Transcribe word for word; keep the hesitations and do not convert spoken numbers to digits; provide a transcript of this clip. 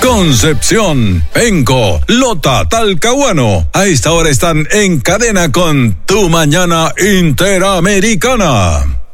Concepción, Penco, Lota, Talcahuano. A esta hora están en cadena con Tu Mañana Interamericana.